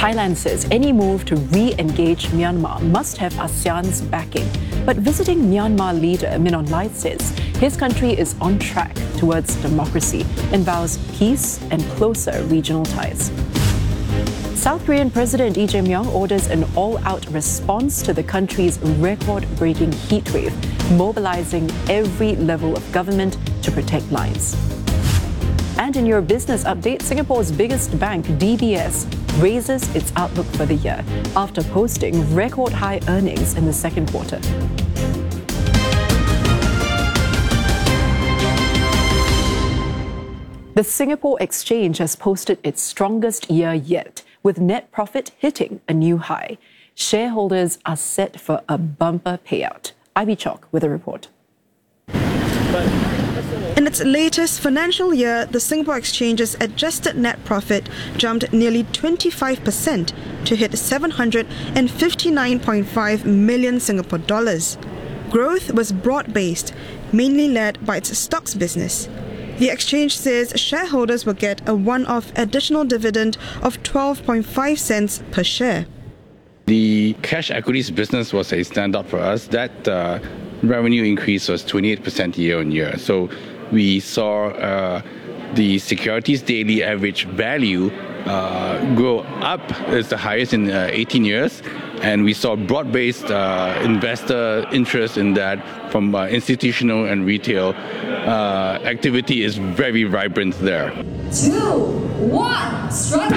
Thailand says any move to re-engage Myanmar must have ASEAN's backing. But visiting Myanmar leader Min Aung Hlaing says his country is on track towards democracy and vows peace and closer regional ties. South Korean President Lee Jae-myung orders an all-out response to the country's record-breaking heat wave, mobilizing every level of government to protect lives. And in your business update, Singapore's biggest bank, DBS, raises its outlook for the year after posting record-high earnings in the second quarter. The Singapore Exchange has posted its strongest year yet, with net profit hitting a new high. Shareholders are set for a bumper payout. Ivy Chalk with a report. In its latest financial year, the Singapore Exchange's adjusted net profit jumped nearly 25% to hit 759.5 million Singapore dollars. Growth was broad-based, mainly led by its stocks business. The exchange says shareholders will get a one-off additional dividend of 12.5 cents per share. The cash equities business was a standout for us. That revenue increase was 28% year on year. So we saw the securities daily average value grow up as the highest in 18 years. And we saw broad-based investor interest in that from institutional and retail. Activity is very vibrant there. 2, 1, strike!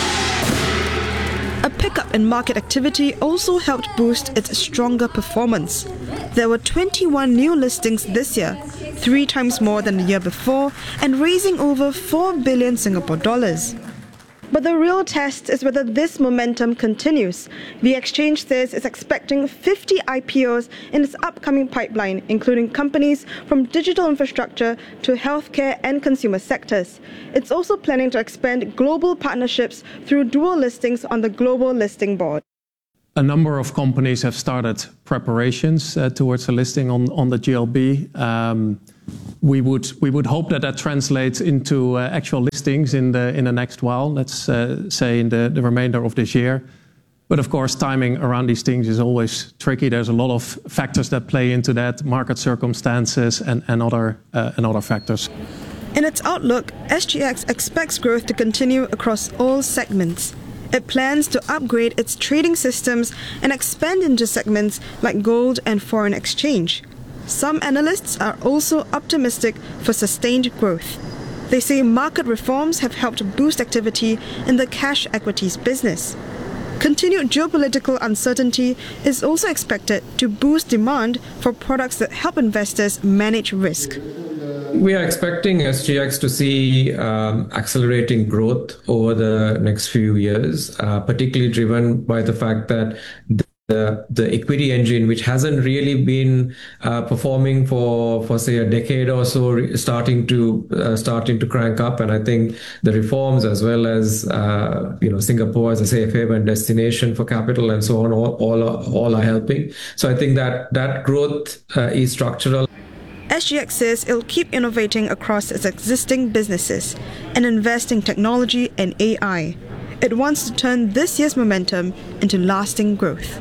A pickup in market activity also helped boost its stronger performance. There were 21 new listings this year, 3 times more than the year before, and raising over 4 billion Singapore dollars. But the real test is whether this momentum continues. The exchange says it's expecting 50 IPOs in its upcoming pipeline, including companies from digital infrastructure to healthcare and consumer sectors. It's also planning to expand global partnerships through dual listings on the Global Listing Board. A number of companies have started preparations towards a listing on the GLB. We would hope that translates into actual listings in the next while. Let's say in the remainder of this year. But of course, timing around these things is always tricky. There's a lot of factors that play into that, market circumstances and other factors. In its outlook, SGX expects growth to continue across all segments. It plans to upgrade its trading systems and expand into segments like gold and foreign exchange. Some analysts are also optimistic for sustained growth. They say market reforms have helped boost activity in the cash equities business. Continued geopolitical uncertainty is also expected to boost demand for products that help investors manage risk. We are expecting SGX to see accelerating growth over the next few years, particularly driven by the fact that the equity engine, which hasn't really been performing for say a decade or so, starting to crank up. And I think the reforms, as well as Singapore as a safe haven destination for capital and so on, all are helping. So I think that growth is structural. SGX says it'll keep innovating across its existing businesses and invest in technology and AI. It wants to turn this year's momentum into lasting growth.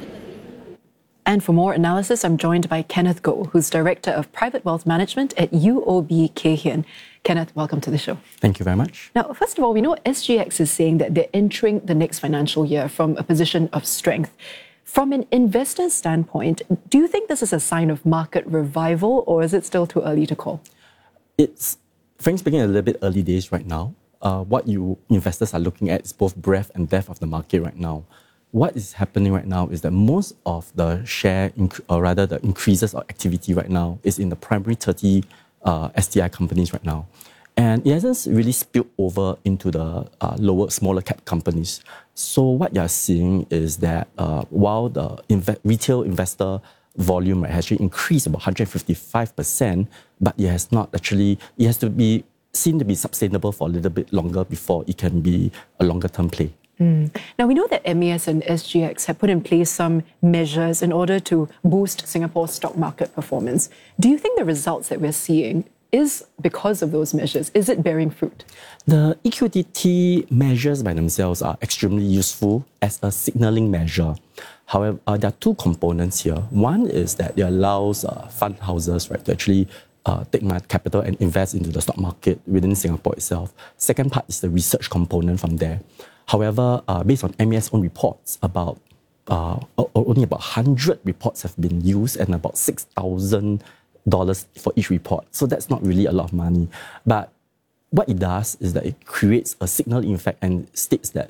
And for more analysis, I'm joined by Kenneth Goh, who's Director of Private Wealth Management at UOB Kay Hian. Kenneth, welcome to the show. Thank you very much. Now, first of all, we know SGX is saying that they're entering the next financial year from a position of strength. From an investor's standpoint, do you think this is a sign of market revival, or is it still too early to call? It's, frankly speaking, a little bit early days right now. What you investors are looking at is both breadth and depth of the market right now. What is happening right now is that most of the the increases of activity right now is in the primary 30 STI companies right now. And it hasn't really spilled over into the smaller cap companies. So what you're seeing is that while the retail investor volume has actually increased about 155%, but it has to be seen to be sustainable for a little bit longer before it can be a longer term play. Now, we know that MAS and SGX have put in place some measures in order to boost Singapore's stock market performance. Do you think the results that we're seeing is because of those measures? Is it bearing fruit? The EQDT measures by themselves are extremely useful as a signaling measure. However, there are two components here. One is that it allows fund houses, right, to actually take my capital and invest into the stock market within Singapore itself. Second part is the research component from there. However, based on MAS own reports, only about 100 reports have been used and about $6,000 for each report. So that's not really a lot of money. But what it does is that it creates a signal effect and states that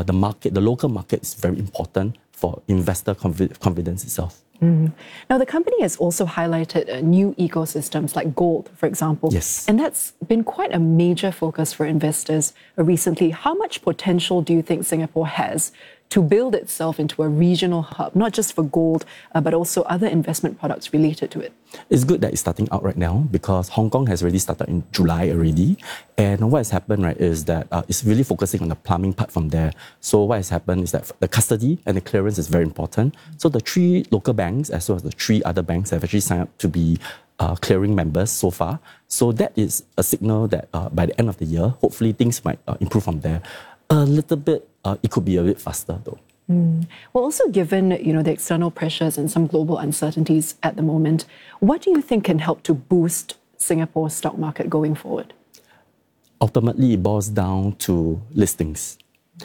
the local market is very important for investor confidence itself. Mm. Now, the company has also highlighted new ecosystems like gold, for example. Yes. And that's been quite a major focus for investors recently. How much potential do you think Singapore has to build itself into a regional hub, not just for gold, but also other investment products related to it? It's good that it's starting out right now because Hong Kong has already started in July already. And what has happened, right, is that it's really focusing on the plumbing part from there. So what has happened is that the custody and the clearance is very important. So the 3 local banks, as well as the 3 other banks, have actually signed up to be clearing members so far. So that is a signal that by the end of the year, hopefully things might improve from there. A little bit, it could be a bit faster though. Well, also given the external pressures and some global uncertainties at the moment, what do you think can help to boost Singapore's stock market going forward? Ultimately, it boils down to listings.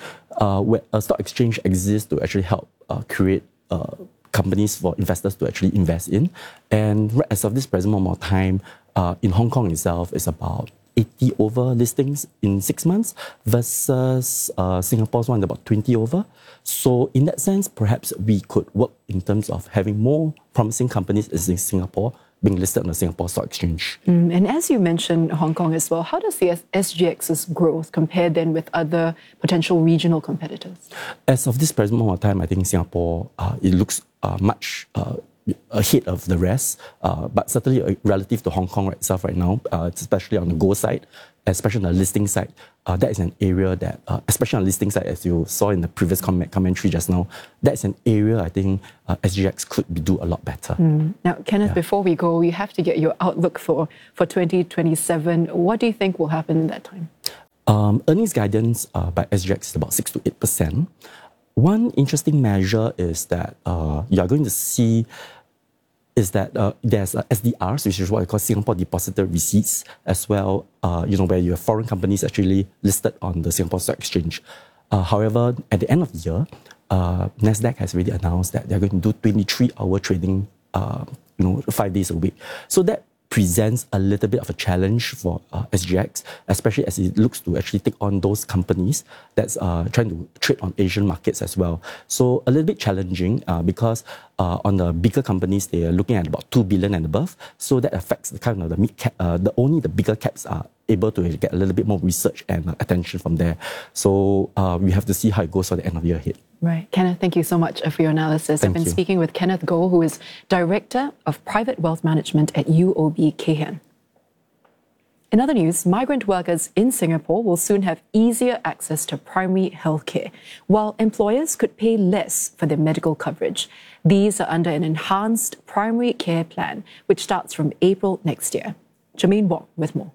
Where a stock exchange exists to actually help create companies for investors to actually invest in. And as of this present moment of time, in Hong Kong itself, it's about 80 over listings in 6 months versus Singapore's one about 20 over. So in that sense, perhaps we could work in terms of having more promising companies in Singapore being listed on the Singapore Stock Exchange. And as you mentioned Hong Kong as well, how does the SGX's growth compare then with other potential regional competitors? As of this present moment of time, I think Singapore, it looks much ahead of the rest, but certainly relative to Hong Kong itself right now, especially on the gold side, especially on the listing side, that is an area that, especially on the listing side, as you saw in the previous commentary just now, that's an area I think SGX could do a lot better. Now, Kenneth, before we go, we have to get your outlook for 2027. What do you think will happen in that time? Earnings guidance by SGX is about 6 to 8%. One interesting measure is that you are going to see is that there's SDRs, which is what I call Singapore Depositor Receipts, as well, where you have foreign companies actually listed on the Singapore Stock Exchange. However, at the end of the year, Nasdaq has already announced that they're going to do 23-hour trading, 5 days a week. So that presents a little bit of a challenge for SGX, especially as it looks to actually take on those companies that's trying to trade on Asian markets as well. So a little bit challenging because on the bigger companies, they are looking at about 2 billion and above. So that affects the kind of the mid cap, only the bigger caps are able to get a little bit more research and attention from there. So we have to see how it goes for the end of the year ahead. Right. Kenneth, thank you so much for your analysis. I've been speaking with Kenneth Goh, who is Director of Private Wealth Management at UOB Kay Hian. In other news, migrant workers in Singapore will soon have easier access to primary healthcare, while employers could pay less for their medical coverage. These are under an enhanced primary care plan, which starts from April next year. Jermaine Wong with more.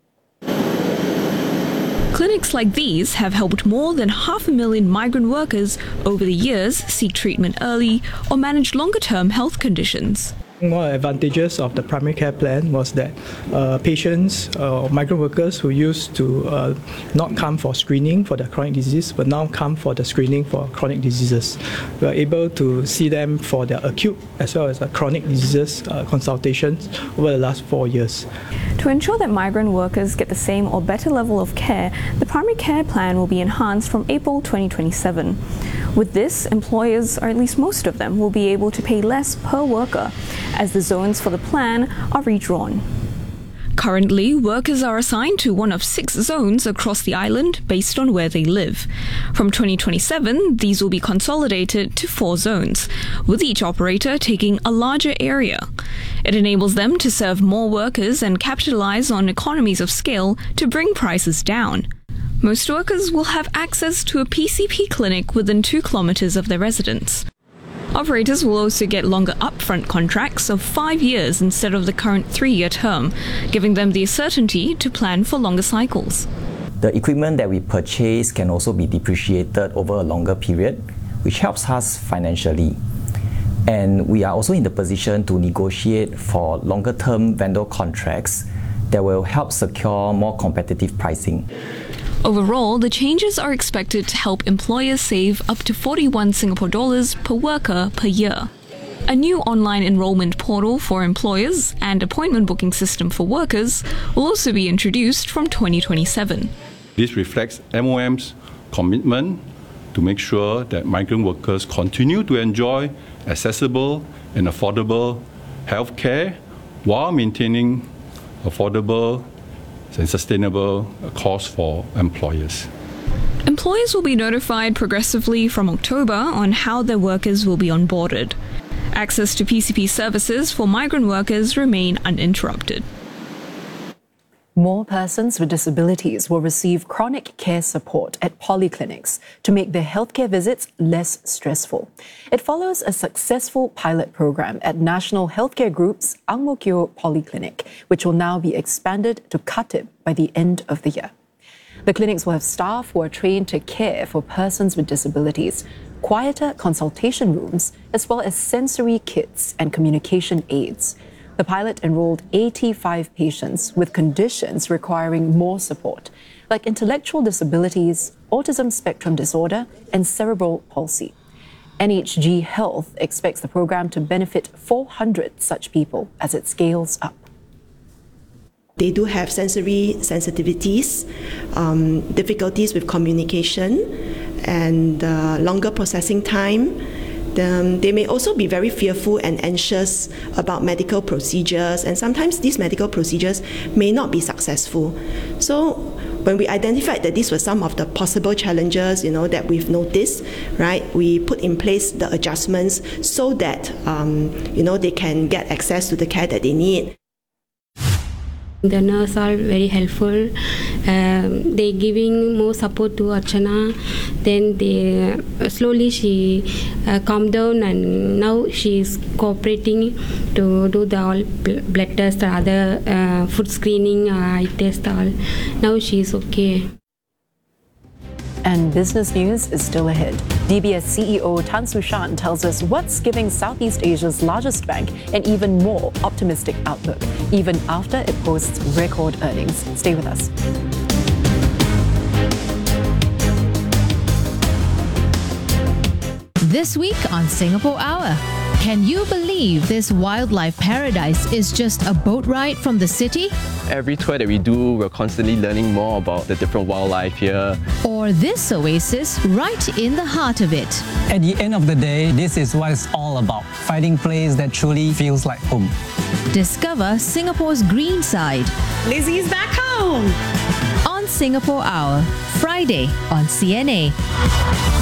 Clinics like these have helped more than 500,000 migrant workers over the years seek treatment early or manage longer-term health conditions. One advantages of the primary care plan was that patients or migrant workers who used to not come for screening for their chronic disease but now come for the screening for chronic diseases. We are able to see them for their acute as well as chronic diseases consultations over the last 4 years. To ensure that migrant workers get the same or better level of care, the primary care plan will be enhanced from April 2027. With this, employers, or at least most of them, will be able to pay less per worker, as the zones for the plan are redrawn. Currently, workers are assigned to one of 6 zones across the island based on where they live. From 2027, these will be consolidated to 4 zones, with each operator taking a larger area. It enables them to serve more workers and capitalize on economies of scale to bring prices down. Most workers will have access to a PCP clinic within 2 kilometers of their residence. Operators will also get longer upfront contracts of 5 years instead of the current 3-year term, giving them the certainty to plan for longer cycles. The equipment that we purchase can also be depreciated over a longer period, which helps us financially. And we are also in the position to negotiate for longer-term vendor contracts that will help secure more competitive pricing. Overall, the changes are expected to help employers save up to 41 Singapore dollars per worker per year. A new online enrollment portal for employers and appointment booking system for workers will also be introduced from 2027. This reflects MOM's commitment to make sure that migrant workers continue to enjoy accessible and affordable healthcare while maintaining affordable and sustainable costs for employers. Employers will be notified progressively from October on how their workers will be onboarded. Access to PCP services for migrant workers remain uninterrupted. More persons with disabilities will receive chronic care support at polyclinics to make their healthcare visits less stressful. It follows a successful pilot program at National Healthcare Group's Ang Mo Kio Polyclinic, which will now be expanded to Khatib by the end of the year. The clinics will have staff who are trained to care for persons with disabilities, quieter consultation rooms, as well as sensory kits and communication aids. The pilot enrolled 85 patients with conditions requiring more support, like intellectual disabilities, autism spectrum disorder, and cerebral palsy. NHG Health expects the program to benefit 400 such people as it scales up. They do have sensory sensitivities, difficulties with communication, and longer processing time. They may also be very fearful and anxious about medical procedures, and sometimes these medical procedures may not be successful. So when we identified that these were some of the possible challenges, that we've noticed, right, we put in place the adjustments so that, they can get access to the care that they need. The nurses are very helpful. They giving more support to Archana. Then slowly she calmed down, and now she is cooperating to do the all blood test, other food screening, eye test. All now she is okay. And business news is still ahead. DBS CEO Tan Su Shan tells us what's giving Southeast Asia's largest bank an even more optimistic outlook, even after it posts record earnings. Stay with us. This week on Singapore Hour. Can you believe this wildlife paradise is just a boat ride from the city? Every tour that we do, we're constantly learning more about the different wildlife here. Or this oasis right in the heart of it. At the end of the day, this is what it's all about. Finding a place that truly feels like home. Discover Singapore's green side. Lizzie's back home! On Singapore Hour, Friday on CNA.